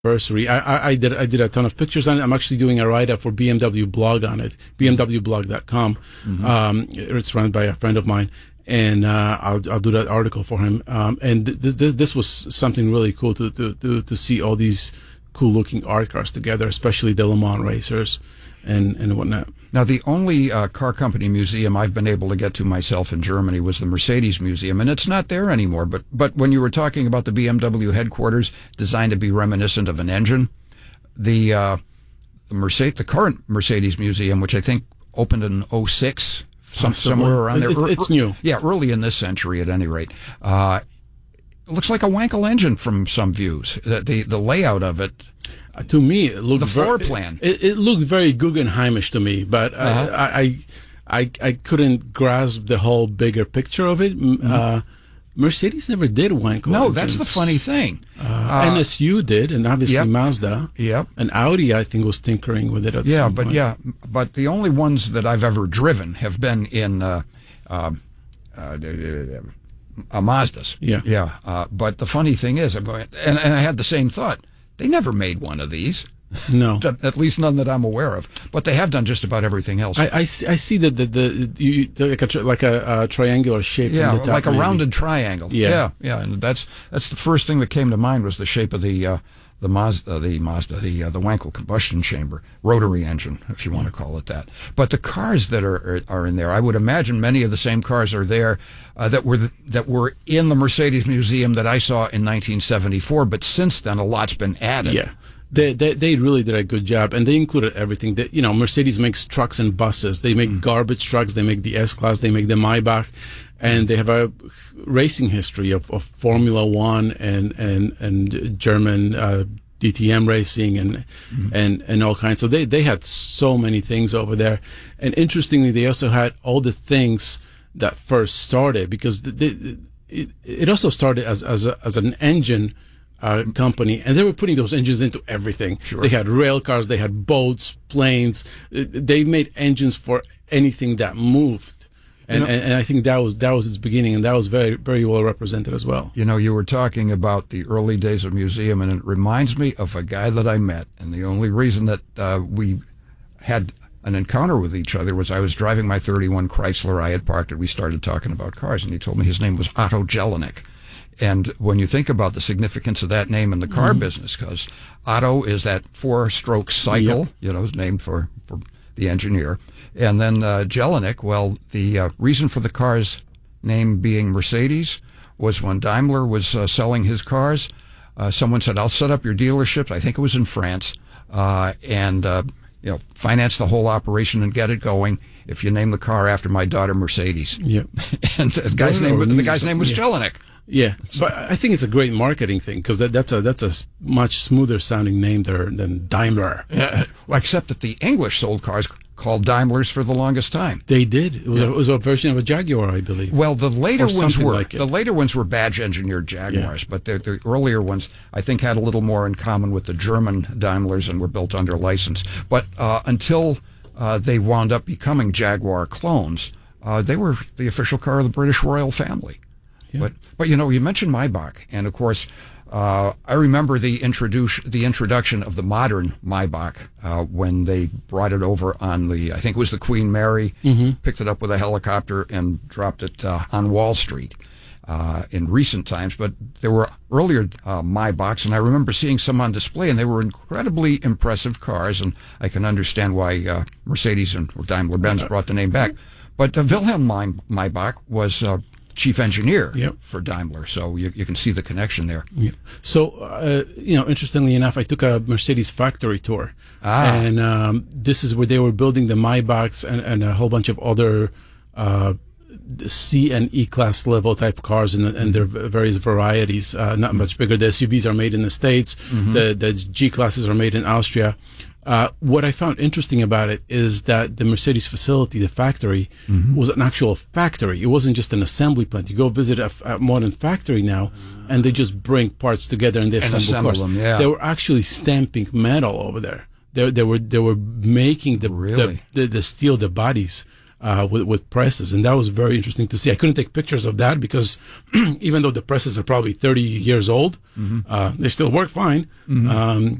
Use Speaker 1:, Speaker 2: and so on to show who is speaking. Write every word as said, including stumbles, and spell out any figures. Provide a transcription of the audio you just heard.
Speaker 1: anniversary. I, I, I did I did a ton of pictures on it. I'm actually doing a write-up for B M W blog on it, b m w blog dot com. Mm-hmm. Um, it's run by a friend of mine, and uh, I'll I'll do that article for him. Um, and th- th- this was something really cool to to to, to see all these cool-looking art cars together, especially the Le Mans racers and and whatnot.
Speaker 2: Now, the only uh, car company museum I've been able to get to myself in Germany was the Mercedes Museum, and it's not there anymore. But but when you were talking about the B M W headquarters designed to be reminiscent of an engine, the uh, the, Mercedes, the current Mercedes Museum, which I think opened in oh six, some, somewhere around there.
Speaker 1: It's, it's new.
Speaker 2: Yeah, early in this century at any rate. Uh, it looks like a Wankel engine from some views. The, the, the layout of it...
Speaker 1: Uh, to me, it looked
Speaker 2: the floor
Speaker 1: very,
Speaker 2: plan.
Speaker 1: It, it looked very Guggenheimish to me, but uh-huh. I, I, I, I couldn't grasp the whole bigger picture of it. Mm-hmm. Uh, Mercedes never did Wankel.
Speaker 2: No,
Speaker 1: engines.
Speaker 2: That's the funny thing.
Speaker 1: Uh, uh, N S U did, and obviously
Speaker 2: yep.
Speaker 1: Mazda.
Speaker 2: Yep.
Speaker 1: And Audi, I think, was tinkering with it at
Speaker 2: yeah,
Speaker 1: some
Speaker 2: but
Speaker 1: point.
Speaker 2: yeah, but the only ones that I've ever driven have been in uh, uh, uh, uh, Mazdas.
Speaker 1: Yeah,
Speaker 2: yeah. Uh, but the funny thing is, I'm going, and, and I had the same thought. They never made one of these.
Speaker 1: No.
Speaker 2: At least none that I'm aware of. But they have done just about everything else.
Speaker 1: I, I, see, I see that the, the, you, the like a tri- like a, a triangular shape.
Speaker 2: Yeah,
Speaker 1: from the top,
Speaker 2: like a
Speaker 1: maybe.
Speaker 2: rounded triangle.
Speaker 1: Yeah.
Speaker 2: yeah, yeah. And that's that's the first thing that came to mind was the shape of the uh, the Mazda, the Mazda, the uh, the Wankel combustion chamber, rotary engine, if you want to call it that. But the cars that are are, are in there, I would imagine many of the same cars are there uh, that were the, that were in the Mercedes Museum that I saw in nineteen seventy-four. But since then, a lot's been added.
Speaker 1: Yeah. They, they they really did a good job, and they included everything. That you know, Mercedes makes trucks and buses. They make mm. garbage trucks. They make the S-Class. They make the Maybach, and they have a racing history of, of Formula One and and and German uh, D T M racing and mm. and and all kinds. So they they had so many things over there, and interestingly, they also had all the things that first started because they, it it also started as as a, as an engine. Uh, company, and they were putting those engines into everything.
Speaker 2: Sure.
Speaker 1: They had rail cars, they had boats, planes. They made engines for anything that moved, and, you know, and, and I think that was that was its beginning, and that was very very well represented as well.
Speaker 2: You know, you were talking about the early days of museum, and it reminds me of a guy that I met, and the only reason that uh, we had an encounter with each other was I was driving my thirty-one Chrysler. I had parked it. We started talking about cars, and he told me his name was Otto Jelinek. And when you think about the significance of that name in the car mm-hmm. business, because Otto is that four-stroke cycle, yep. you know, is named for, for the engineer. And then uh, Jelinek, well, the uh, reason for the car's name being Mercedes was when Daimler was uh, selling his cars, uh, someone said, I'll set up your dealership. I think it was in France, uh, and, uh, you know, finance the whole operation and get it going if you name the car after my daughter Mercedes.
Speaker 1: Yep.
Speaker 2: And the guy's, name, the guy's name was yeah. Jelinek.
Speaker 1: Yeah, but I think it's a great marketing thing because that, that's a that's a much smoother sounding name there than Daimler.
Speaker 2: Yeah, well, except that the English sold cars called Daimlers for the longest time.
Speaker 1: They did. It was, yeah. a, it was a version of a Jaguar, I believe.
Speaker 2: Well, the later
Speaker 1: or
Speaker 2: ones were
Speaker 1: like
Speaker 2: the later ones were badge engineered Jaguars, yeah. but the, the earlier ones I think had a little more in common with the German Daimlers and were built under license. But uh, until uh, they wound up becoming Jaguar clones, uh, they were the official car of the British royal family. Yeah. But, but you know, you mentioned Maybach, and of course, uh, I remember the, introduce, the introduction of the modern Maybach uh, when they brought it over on the, I think it was the Queen Mary, mm-hmm. picked it up with a helicopter and dropped it uh, on Wall Street uh, in recent times. But there were earlier uh, Maybachs, and I remember seeing some on display, and they were incredibly impressive cars, and I can understand why uh, Mercedes and Daimler-Benz brought the name back. But uh, Wilhelm Maybach was uh, chief engineer
Speaker 1: yep.
Speaker 2: for Daimler, so you, you can see the connection there.
Speaker 1: Yep. So, uh, you know, interestingly enough, I took a Mercedes factory tour,
Speaker 2: ah.
Speaker 1: and um, this is where they were building the Maybachs and, and a whole bunch of other uh, C and E class level type cars, and, and their various varieties. Uh, not much bigger. The S U Vs are made in the States. Mm-hmm. The the G classes are made in Austria. Uh, what I found interesting about it is that the Mercedes facility, the factory, mm-hmm. was an actual factory. It wasn't just an assembly plant. You go visit a, a modern factory now, and they just bring parts together and they
Speaker 2: and
Speaker 1: assemble,
Speaker 2: assemble
Speaker 1: cars.
Speaker 2: them. Yeah.
Speaker 1: They were actually stamping metal over there. They, they were they were making the
Speaker 2: really?
Speaker 1: the, the, the steel, the bodies. uh, with, with presses. And that was very interesting to see. I couldn't take pictures of that because even though the presses are probably thirty years old, mm-hmm. uh, they still work fine. Mm-hmm. Um,